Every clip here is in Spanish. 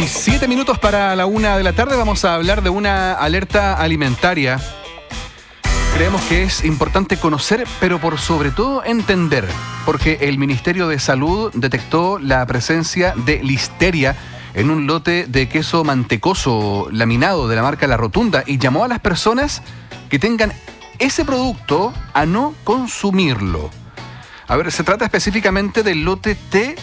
7 minutos para la 1 de la tarde. Vamos a hablar de una alerta alimentaria. Creemos que es importante conocer, pero por sobre todo entender, porque el Ministerio de Salud detectó la presencia de listeria en un lote de queso mantecoso laminado de la marca La Rotunda y llamó a las personas que tengan ese producto a no consumirlo. A ver, se trata específicamente del lote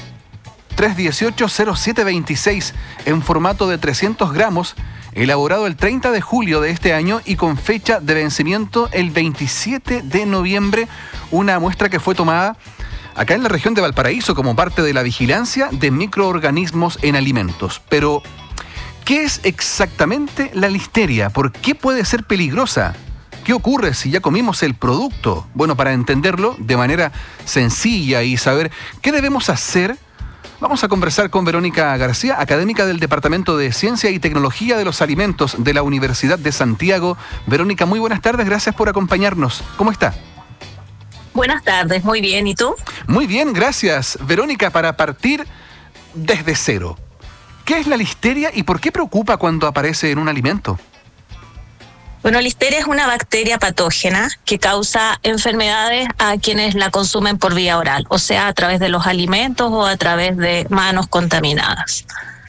T3180726 en formato de 300 gramos, elaborado el 30 de julio de este año y con fecha de vencimiento el 27 de noviembre, una muestra que fue tomada acá en la región de Valparaíso como parte de la vigilancia de microorganismos en alimentos. Pero, ¿qué es exactamente la listeria? ¿Por qué puede ser peligrosa? ¿Qué ocurre si ya comimos el producto? Bueno, para entenderlo de manera sencilla y saber qué debemos hacer, vamos a conversar con Verónica García, académica del Departamento de Ciencia y Tecnología de los Alimentos de la Universidad de Santiago. Verónica, muy buenas tardes, gracias por acompañarnos. ¿Cómo está? Buenas tardes, muy bien. ¿Y tú? Muy bien, gracias. Verónica, para partir desde cero, ¿qué es la listeria y por qué preocupa cuando aparece en un alimento? Bueno, listeria es una bacteria patógena que causa enfermedades a quienes la consumen por vía oral, o sea, a través de los alimentos o a través de manos contaminadas.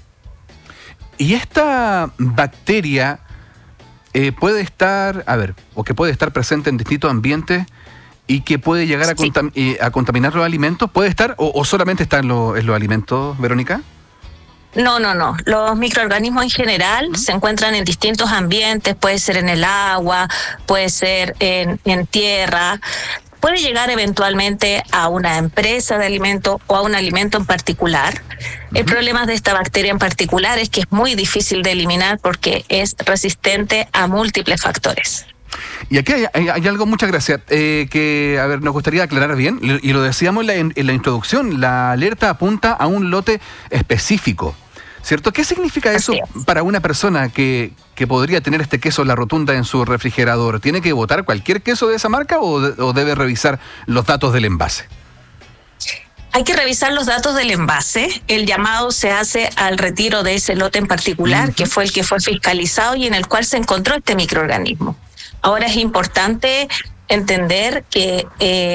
Y esta bacteria puede estar, que puede estar presente en distintos ambientes y que puede llegar a contaminar los alimentos. ¿Puede estar o solamente está en los alimentos, Verónica? No. Los microorganismos en general se encuentran en distintos ambientes, puede ser en el agua, puede ser en tierra, puede llegar eventualmente a una empresa de alimento o a un alimento en particular. El problema de esta bacteria en particular es que es muy difícil de eliminar porque es resistente a múltiples factores. Y aquí hay algo, muchas gracias, que nos gustaría aclarar bien, y lo decíamos en la introducción, la alerta apunta a un lote específico, ¿cierto? ¿Qué significa eso para una persona que podría tener este queso La Rotunda en su refrigerador? ¿Tiene que botar cualquier queso de esa marca o debe revisar los datos del envase? Hay que revisar los datos del envase. El llamado se hace al retiro de ese lote en particular, que fue el que fue fiscalizado y en el cual se encontró este microorganismo. Ahora es importante entender que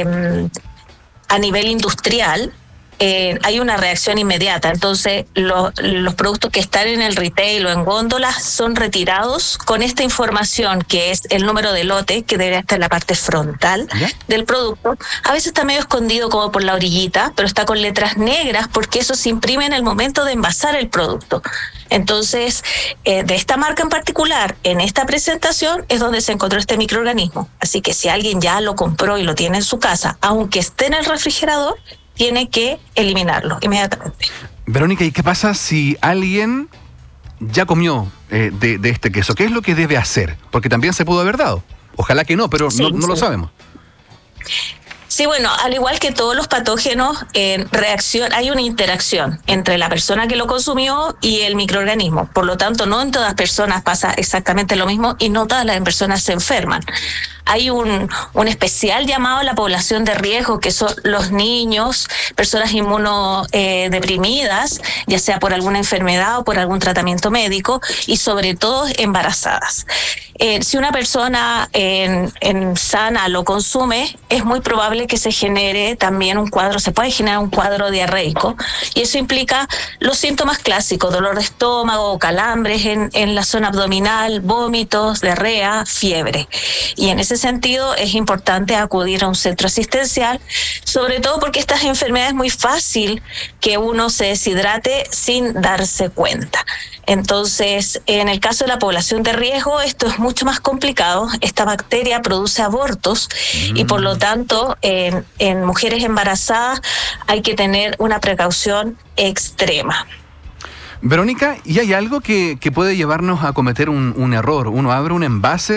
a nivel industrial hay una reacción inmediata. Entonces, los productos que están en el retail o en góndolas son retirados con esta información que es el número de lote, que debe estar en la parte frontal del producto. A veces está medio escondido como por la orillita, pero está con letras negras porque eso se imprime en el momento de envasar el producto. Entonces, de esta marca en particular, en esta presentación, es donde se encontró este microorganismo. Así que si alguien ya lo compró y lo tiene en su casa, aunque esté en el refrigerador, tiene que eliminarlo inmediatamente. Verónica, ¿y qué pasa si alguien ya comió de este queso? ¿Qué es lo que debe hacer? Porque también se pudo haber dado. Ojalá que no, pero no lo sabemos. Sí, bueno, al igual que todos los patógenos, hay una interacción entre la persona que lo consumió y el microorganismo. Por lo tanto, no en todas personas pasa exactamente lo mismo y no todas las personas se enferman. Hay un especial llamado a la población de riesgo, que son los niños, personas inmunodeprimidas, ya sea por alguna enfermedad o por algún tratamiento médico, y sobre todo embarazadas. Si una persona sana lo consume, es muy probable que se genere también se puede generar un cuadro diarreico, y eso implica los síntomas clásicos: dolor de estómago, calambres en la zona abdominal, vómitos, diarrea, fiebre. Y en ese sentido es importante acudir a un centro asistencial, sobre todo porque estas enfermedades es muy fácil que uno se deshidrate sin darse cuenta. Entonces, en el caso de la población de riesgo, esto es mucho más complicado. Esta bacteria produce abortos y por lo tanto en mujeres embarazadas hay que tener una precaución extrema. Verónica, ¿y hay algo que puede llevarnos a cometer un error? Uno abre un envase